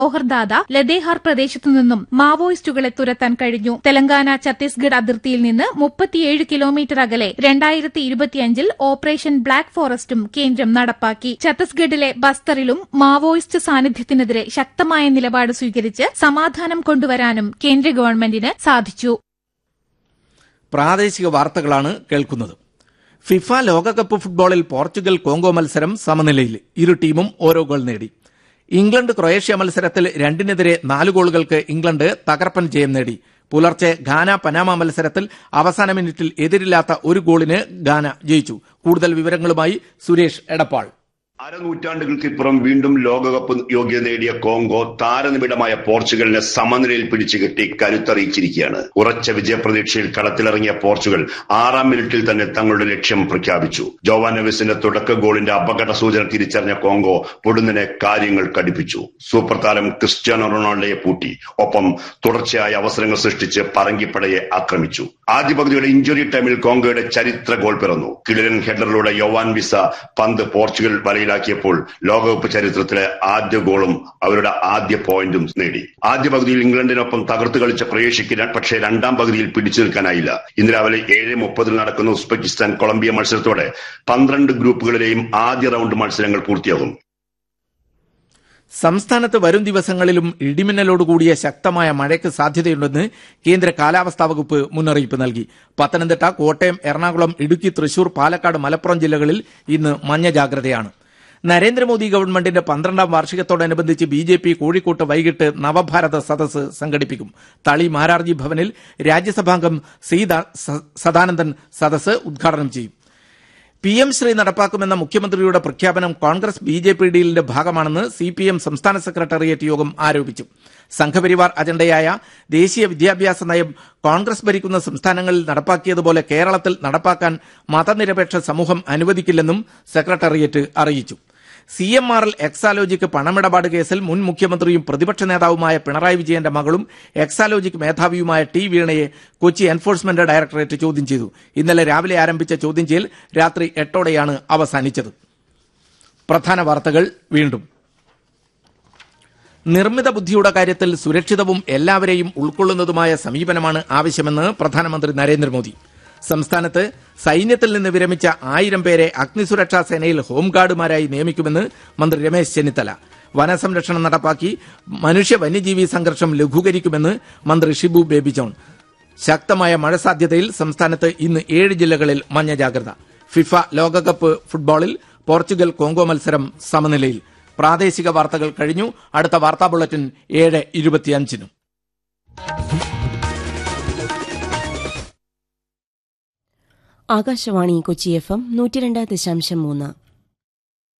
ഓഹർദാദ ലദേഹാർ പ്രദേശത്തു നിന്നും മാവോയിസ്റ്റുകളെ തുരത്താൻ കഴിഞ്ഞു. തെലങ്കാന ഛത്തീസ്ഗഡ് അതിർത്തിയിൽ നിന്ന് 37 കിലോമീറ്റർ അകലെ 2025 ഓപ്പറേഷൻ ബ്ലാക്ക് ഫോറസ്റ്റും കേന്ദ്രം നടപ്പാക്കി. ഛത്തീസ്ഗഡിലെ ബസ്തറിലും മാവോയിസ്റ്റ് സാന്നിധ്യത്തിനെതിരെ ശക്തമായ നിലപാട് സ്വീകരിച്ച് സമാധാനം കൊണ്ടുവരാനും കേന്ദ്ര ഗവൺമെന്റിന് സാധിച്ചു. പ്രാദേശിക വാർത്തകളാണ് കേൾക്കുന്നത്. ഫിഫ ലോകകപ്പ് ഫുട്ബോളിൽ പോർച്ചുഗൽ കോങ്കോ മത്സരം സമനിലയിൽ. ഇരു ടീമും ഓരോ ഗോൾ നേടി. ഇംഗ്ലണ്ട് ക്രൊയേഷ്യ മത്സരത്തിൽ 2-നെതിരെ 4 ഗോളുകൾക്ക് ഇംഗ്ലണ്ട് തകർപ്പൻ ജയം നേടി. പുലർച്ചെ ഘാന പനാമ മത്സരത്തിൽ അവസാന മിനിറ്റിൽ എതിരില്ലാത്ത 1 ഗോളിന് ഘാന ജയിച്ചു. കൂടുതൽ വിവരങ്ങളുമായി സുരേഷ് എടപ്പാൾ. അരനൂറ്റാണ്ടുകൾക്കിപ്പുറം വീണ്ടും ലോകകപ്പ് യോഗ്യത നേടിയ കോങ്കോ താരനിബിഡമായ പോർച്ചുഗലിനെ സമനിലയിൽ പിടിച്ചുകെട്ടി കരുത്തറിയിച്ചിരിക്കുകയാണ്. ഉറച്ച വിജയപ്രതീക്ഷയിൽ കളത്തിലിറങ്ങിയ പോർച്ചുഗൽ 6-ാം മിനിറ്റിൽ തന്നെ തങ്ങളുടെ ലക്ഷ്യം പ്രഖ്യാപിച്ചു. ജോവാൻ നെവസിന്റെ തുടക്ക ഗോളിന്റെ അപകട സൂചന തിരിച്ചറിഞ്ഞ കോങ്കോ പൊടുന്നനെ കാര്യങ്ങൾ കടുപ്പിച്ചു. സൂപ്പർ താരം ക്രിസ്ത്യാനോ റൊണാൾഡോയെ പൂട്ടി. ഒപ്പം തുടർച്ചയായ അവസരങ്ങൾ സൃഷ്ടിച്ച് പറങ്കിപ്പടയെ ആക്രമിച്ചു. ആദ്യ പകുതിയുടെ ഇഞ്ചുറി ടൈമിൽ കോങ്കോയുടെ ചരിത്ര ഗോൾ പിറന്നു. കിടിലൻ ഹെഡറിലൂടെ യോവാൻ വിസ പന്ത് പോർച്ചുഗൽ വലയിലാക്കിയപ്പോൾ ലോകകപ്പ് ചരിത്രത്തിലെ ആദ്യ ഗോളും അവരുടെ ആദ്യ പോയിന്റും നേടി. ആദ്യ പകുതിയിൽ ഇംഗ്ലണ്ടിനൊപ്പം തകർത്ത് കളിച്ച ക്രൊയേഷ്യയ്ക്ക് പക്ഷേ 2-ാം പകുതിയിൽ പിടിച്ചു നിൽക്കാനായില്ല. ഇന്ന് രാവിലെ 7:30 നടക്കുന്ന ഉസ്ബെക്കിസ്ഥാൻ കൊളംബിയ മത്സരത്തോടെ 12 ഗ്രൂപ്പുകളിലെയും ആദ്യ റൌണ്ട് മത്സരങ്ങൾ പൂർത്തിയാകും. സംസ്ഥാനത്ത് വരും ദിവസങ്ങളിലും ഇടിമിന്നലോടുകൂടിയ ശക്തമായ മഴയ്ക്ക് സാധ്യതയുണ്ടെന്ന് കേന്ദ്ര കാലാവസ്ഥാ വകുപ്പ് മുന്നറിയിപ്പ് നൽകി. പത്തനംതിട്ട, കോട്ടയം, എറണാകുളം, ഇടുക്കി, തൃശൂർ, പാലക്കാട്, മലപ്പുറം ജില്ലകളിൽ ഇന്ന് മഞ്ഞ ജാഗ്രതയാണ്. നരേന്ദ്രമോദി ഗവൺമെന്റിന്റെ 12-ാം വാർഷികത്തോടനുബന്ധിച്ച് ബിജെപി കോഴിക്കോട്ട് വൈകിട്ട് നവഭാരത സദസ്സ് സംഘടിപ്പിക്കും. തളി മാരാർജി ഭവനിൽ രാജ്യസഭാംഗം സി സദാനന്ദൻ സദസ്സ് ഉദ്ഘാടനം ചെയ്യും. PM ശ്രീ നടപ്പാക്കുമെന്ന മുഖ്യമന്ത്രിയുടെ പ്രഖ്യാപനം കോൺഗ്രസ് ബിജെപി ഡീലിന്റെ ഭാഗമാണെന്ന് CPM സംസ്ഥാന സെക്രട്ടേറിയറ്റ് യോഗം ആരോപിച്ചു. സംഘപരിവാർ അജണ്ടയായ ദേശീയ വിദ്യാഭ്യാസ നയം കോൺഗ്രസ് ഭരിക്കുന്ന സംസ്ഥാനങ്ങളിൽ നടപ്പാക്കിയതുപോലെ കേരളത്തിൽ നടപ്പാക്കാൻ മതനിരപേക്ഷ സമൂഹം അനുവദിക്കില്ലെന്നും സെക്രട്ടേറിയറ്റ് അറിയിച്ചു. CMRL എക്സാലോജിക്ക് പണമിടപാട് കേസിൽ മുൻ മുഖ്യമന്ത്രിയും പ്രതിപക്ഷ നേതാവുമായ പിണറായി വിജയന്റെ മകളും എക്സാലോജിക് മേധാവിയുമായ ടി വീണയെ കൊച്ചി എൻഫോഴ്സ്മെന്റ് ഡയറക്ടറേറ്റ് ചോദ്യം ചെയ്തു. ഇന്നലെ രാവിലെ ആരംഭിച്ച ചോദ്യം ചെയ്യൽ രാത്രി 8:00-ഓടെയാണ് അവസാനിച്ചത്. പ്രധാന വാർത്തകൾ വീണ്ടും. നിർമ്മിത ബുദ്ധിയുടെ കാര്യത്തിൽ സുരക്ഷിതവും എല്ലാവരെയും ഉൾക്കൊള്ളുന്നതുമായ സമീപനമാണ് ആവശ്യമെന്ന് പ്രധാനമന്ത്രി നരേന്ദ്രമോദി. സംസ്ഥാനത്ത് സൈന്യത്തിൽ നിന്ന് വിരമിച്ച 1000 പേരെ അഗ്നിസുരക്ഷാ സേനയിൽ ഹോംഗാർഡുമാരായി നിയമിക്കുമെന്ന് മന്ത്രി രമേശ് ചെന്നിത്തല. വനസംരക്ഷണം നടപ്പാക്കി മനുഷ്യ വന്യജീവി സംഘർഷം ലഘൂകരിക്കുമെന്ന് മന്ത്രി ഷിബു ബേബി ജോൺ. ശക്തമായ മഴ സാധ്യതയിൽ സംസ്ഥാനത്ത് ഇന്ന് 7 ജില്ലകളിൽ മഞ്ഞ ജാഗ്രത. ഫിഫ ലോകകപ്പ് ഫുട്ബോളിൽ പോർച്ചുഗൽ കോങ്കോ മത്സരം സമനിലയിൽ. പ്രാദേശിക വാർത്തകൾ കഴിഞ്ഞു. അടുത്ത വാർത്താ ബുള്ളറ്റിൻ 7:25. ആകാശവാണി കൊച്ചി FM 102.3